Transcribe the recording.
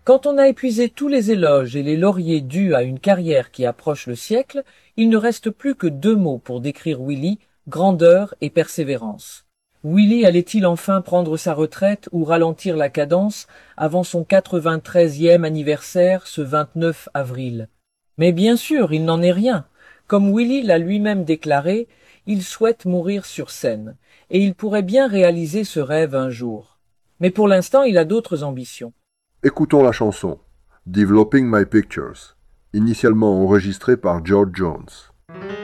Quand on a épuisé tous les éloges et les lauriers dus à une carrière qui approche le siècle, il ne reste plus que deux mots pour décrire Willy, grandeur et persévérance. Willy allait-il enfin prendre sa retraite ou ralentir la cadence avant son 93e anniversaire ce 29 avril? Mais bien sûr, il n'en est rien. Comme Willy l'a lui-même déclaré, il souhaite mourir sur scène, et il pourrait bien réaliser ce rêve un jour. Mais pour l'instant, il a d'autres ambitions. Écoutons la chanson Developing My Pictures, initialement enregistrée par George Jones.